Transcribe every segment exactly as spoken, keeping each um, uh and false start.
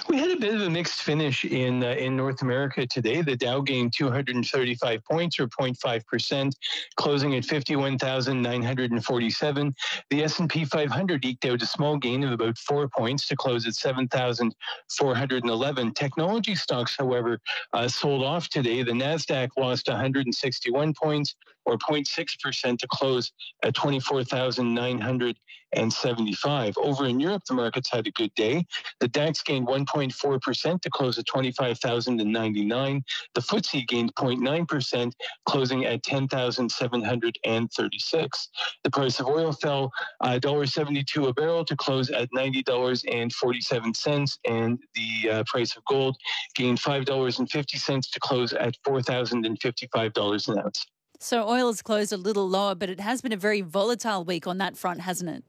We had a bit of a mixed finish in uh, in North America today. The Dow gained two hundred thirty-five points, or zero point five percent, closing at fifty-one thousand nine hundred forty-seven. The S and P five hundred eked out a small gain of about four points to close at seven thousand four hundred eleven. Technology stocks, however, uh, sold off today. The Nasdaq lost one hundred sixty-one points, or zero point six percent, to close at twenty-four thousand nine hundred seventy-five. Over in Europe, the markets had a good day. The DAX gained one point four percent to close at twenty-five thousand ninety-nine. The F T S E gained zero point nine percent, closing at ten thousand seven hundred thirty-six. The price of oil fell uh, one dollar seventy-two a barrel to close at ninety dollars and forty-seven cents, and the uh, price of gold gained five dollars and fifty cents to close at four thousand fifty-five dollars an ounce. So oil has closed a little lower, but it has been a very volatile week on that front, hasn't it?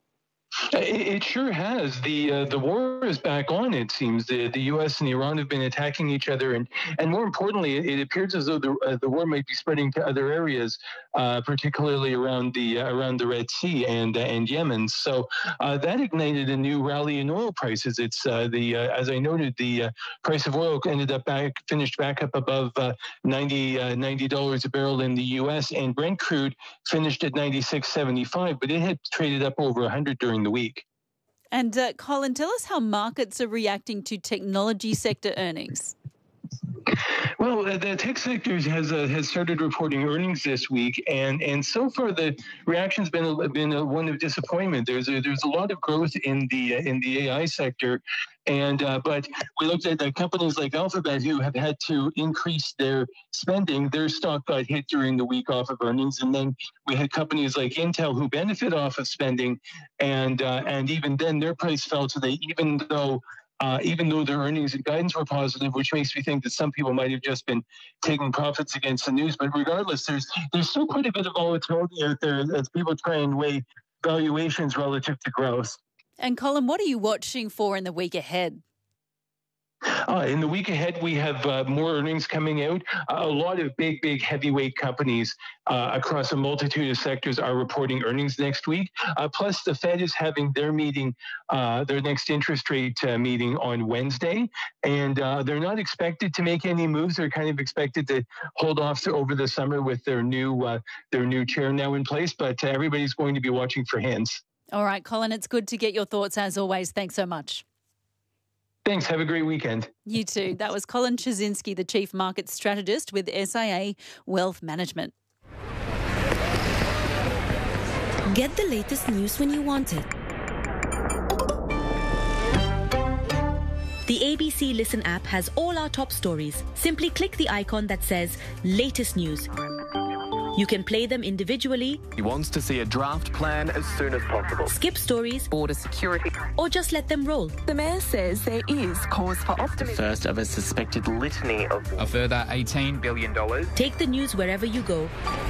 It, it sure has. The uh, the war is back on, it seems. The the U S and Iran have been attacking each other, and, and more importantly, it, it appears as though the uh, the war might be spreading to other areas, uh, particularly around the uh, around the Red Sea and uh, and Yemen. So uh, that ignited a new rally in oil prices. It's uh, the uh, as I noted, the uh, price of oil ended up back finished back up above uh, ninety dollars a barrel in the U S, and Brent crude finished at ninety-six seventy-five, but it had traded up over one hundred during the week. And uh, Colin, tell us how markets are reacting to technology sector earnings. Well, uh, the tech sector has uh, has started reporting earnings this week, and, and so far the reaction's been a, been a, one of disappointment. There's a, there's a lot of growth in the uh, in the A I sector, and uh, but we looked at the companies like Alphabet who have had to increase their spending. Their stock got hit during the week off of earnings, and then we had companies like Intel who benefit off of spending, and uh, and even then their price fell today, even though. Uh, even though their earnings and guidance were positive, which makes me think that some people might have just been taking profits against the news. But regardless, there's there's still quite a bit of volatility out there as people try and weigh valuations relative to growth. And Colin, what are you watching for in the week ahead? Uh, in the week ahead, we have uh, more earnings coming out. Uh, a lot of big, big heavyweight companies uh, across a multitude of sectors are reporting earnings next week. Uh, plus, the Fed is having their meeting, uh, their next interest rate uh, meeting on Wednesday, and uh, they're not expected to make any moves. They're kind of expected to hold off to, over the summer with their new uh, their new chair now in place. But uh, everybody's going to be watching for hints. All right, Colin, it's good to get your thoughts as always. Thanks so much. Thanks. Have a great weekend. You too. That was Colin Chazinski, the Chief Market Strategist with S I A Wealth Management. Get the latest news when you want it. The A B C Listen app has all our top stories. Simply click the icon that says Latest News. You can play them individually. He wants to see a draft plan as soon as possible. Skip stories. Border security. Or just let them roll. The Mayor says there is cause for optimism. First of a suspected litany of... A further eighteen billion dollars. Take the news wherever you go.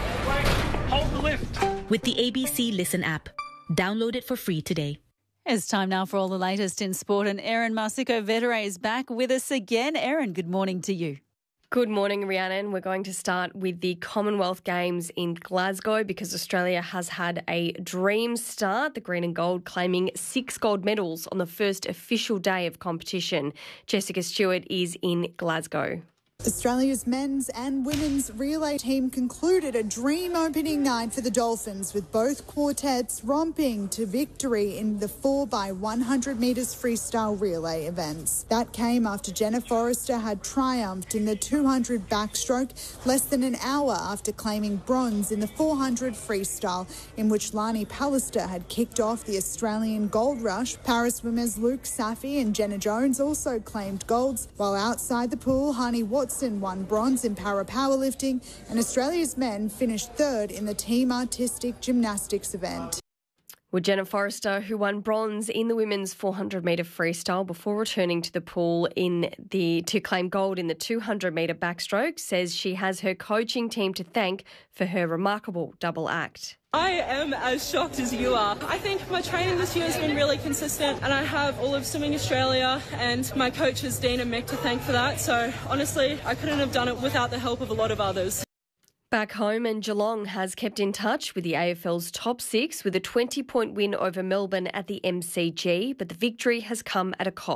Hold the lift. With the A B C Listen app. Download it for free today. It's time now for all the latest in sport, and Erin Marsico-Vettere is back with us again. Erin, good morning to you. Good morning, Rhiannon. We're going to start with the Commonwealth Games in Glasgow because Australia has had a dream start, the green and gold claiming six gold medals on the first official day of competition. Jessica Stewart is in Glasgow. Australia's men's and women's relay team concluded a dream opening night for the Dolphins, with both quartets romping to victory in the four by one hundred metres freestyle relay events. That came after Jenna Forrester had triumphed in the two hundred backstroke less than an hour after claiming bronze in the four hundred freestyle, in which Lani Pallister had kicked off the Australian gold rush. Para swimmers Luke Safi and Jenna Jones also claimed golds, while outside the pool, Hani Watson won bronze in para powerlifting, and Australia's men finished third in the team artistic gymnastics event. Well, Jenna Forrester, who won bronze in the women's four hundred metre freestyle before returning to the pool in the to claim gold in the two hundred metre backstroke, says she has her coaching team to thank for her remarkable double act. I am as shocked as you are. I think my training this year has been really consistent, and I have all of Swimming Australia and my coaches Dean and Mick to thank for that. So honestly, I couldn't have done it without the help of a lot of others. Back home, and Geelong has kept in touch with the A F L's top six with a twenty point win over Melbourne at the M C G, but the victory has come at a cost.